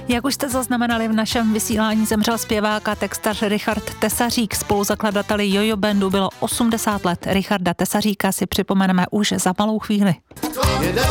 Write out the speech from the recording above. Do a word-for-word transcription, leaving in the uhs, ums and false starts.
Jak už jste zaznamenali, v našem vysílání zemřel zpěvák a textař Richard Tesařík. Spoluzakladateli Jojo Bandu bylo osmdesát let. Richarda Tesaříka si připomeneme už za malou chvíli.